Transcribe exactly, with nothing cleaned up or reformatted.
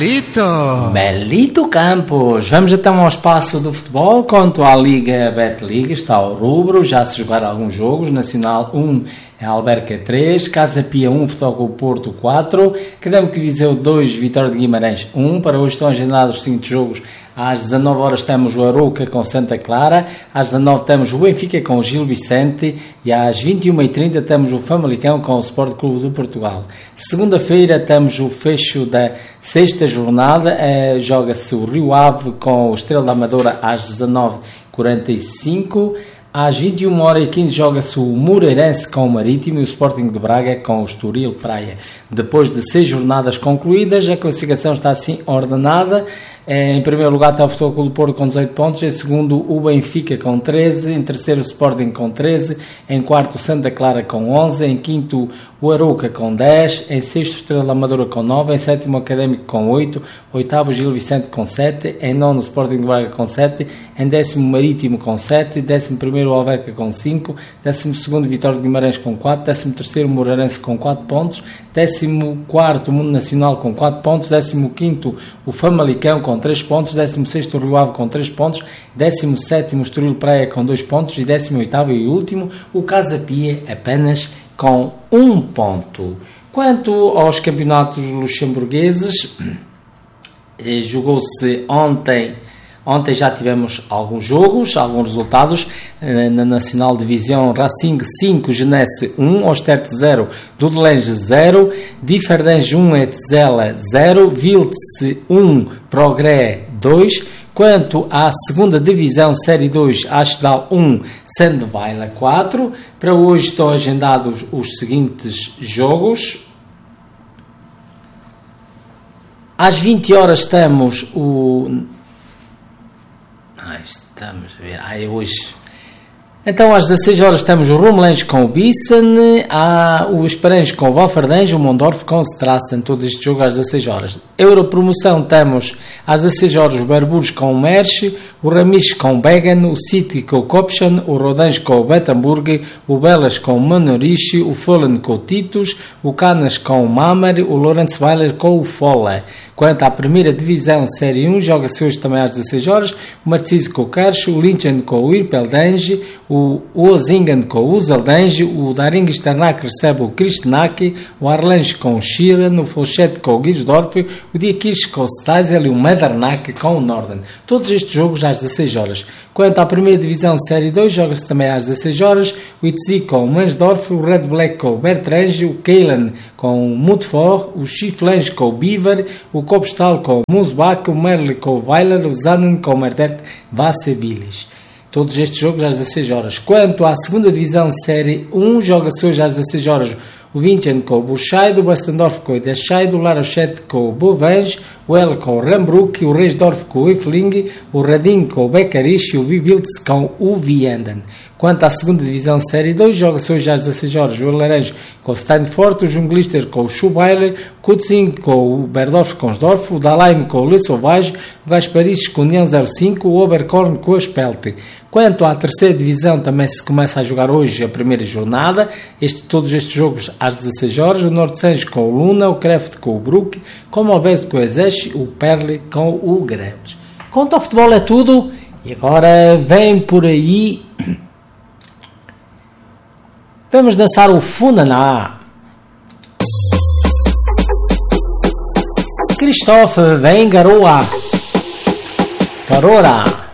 Belito! Belito Campos! Vamos então ao espaço do futebol. Quanto à Liga Betliga, está o rubro, já se jogaram alguns jogos. Nacional um, Alberca três, Casa Pia um, Futebol Porto quatro, Académico de Viseu dois, Vitória de Guimarães um. Para hoje estão agendados os seguintes jogos. Às dezanove horas temos o Arouca com Santa Clara, às dezanove temos o Benfica com o Gil Vicente e às vinte e uma e trinta temos o Famalicão com o Sport Clube do Portugal. Segunda-feira temos o fecho da sexta jornada, eh, joga-se o Rio Ave com o Estrela da Amadora às dezanove e quarenta e cinco. Às vinte e uma horas e quinze joga-se o Moreirense com o Marítimo e o Sporting de Braga com o Estoril Praia. Depois de seis jornadas concluídas, a classificação está assim ordenada. Em primeiro lugar está o Futebol Clube do Porto com dezoito pontos, em segundo o Benfica com treze, em terceiro o Sporting com treze, em quarto o Santa Clara com onze, em quinto o Arouca com dez, em sexto o Estrela da Amadora com nove, em sétimo o Académico com oito, oitavo o Gil Vicente com sete, em nono o Sporting de Braga com sete, em décimo o Marítimo com sete, décimo primeiro o Alverca com cinco, décimo segundo o Vitória de Guimarães com quatro, décimo terceiro o Moreirense com quatro pontos, décimo quarto o Mundo Nacional com quatro pontos, décimo quinto o Famalicão com três pontos, décimo sexto o Rio Ave com três pontos, décimo sétimo o Estoril Praia com dois pontos e décimo oitavo e último o Casa Pia apenas com um ponto. Quanto aos campeonatos luxemburgueses, jogou-se ontem Ontem já tivemos alguns jogos, alguns resultados. Na Nacional Divisão, Racing cinco, Genesse um, Osterte zero, Dudelange zero, Differdange um, Etzela zero, Wiltz um, Progré dois. Quanto à segunda Divisão, Série dois, Ashdal um, Sandweiler quatro. Para hoje estão agendados os seguintes jogos. Às vinte horas temos o... Ah, estamos a ver. Ah, é hoje. Então, às dezasseis horas temos o Rumelange com o Bissen, há o Esperange com o Valfardange, o Mondorf com o Strassen, todo este jogo às dezasseis horas. Europromoção temos às dezasseis horas o Berburgs com o Mersch, o Ramis com o Began, o City com o Kopschen, o Rodange com o Bettenburg, o Belas com o Manorici, o Fohlen com o Titus, o Canas com o Mamer, o Lorenzweiler com o Folle. Quanto à primeira divisão, Série um, joga-se hoje também às dezasseis horas, o Martise com o Karsch, o Linchen com o Irpeldange, o Ozingen com o Uzeldange, o Daring Sternak recebe o Kristenaki, o Arlange com o Schieren, o Folchette com o Gilsdorf, o Diekirch com o Steisel e o Medernach com o Norden. Todos estes jogos às dezasseis horas. Quanto à primeira divisão Série dois, joga-se também às dezasseis horas, o Itzi com o Mansdorf, o Red Black com o Bertrange, o Keilen com o Mutfort, o Schifflange com o Beaver, o Kopstal com o Musbach, o Merle com o Weiler, o Zanen com o Mertert Vassebilis. Todos estes jogos às dezasseis horas. Quanto à segunda divisão Série um, joga-se hoje às dezasseis horas o Vincent com o Burscheid, o Bastendorf com o Descheid, o Larochette com o Bovange, o El com o Rambruck, o Reisdorf com o Ifling, o Radin com o Beckarich e o Viviltz com o Vianden. Quanto à segunda divisão Série dois, joga-se hoje às dezasseis horas o Laranjo com o Steinfort, o Junglister com o Schubeiler, o Kutzing com o Berdorf com o Sdorf, o Dahlheim com o Le Sauvage, o Gasparis com o União zero cinco, o Oberkorn com o Spelte. Quanto à terceira divisão, também se começa a jogar hoje a primeira jornada, este, todos estes jogos às dezasseis horas, o Nordsange com o Luna, o Kreft com o Brook, o Malbese com o Ezesh, o Perle com o Greves. Quanto ao futebol é tudo, e agora vem por aí, vamos dançar o Funaná. Christophe, vem garoa, garora.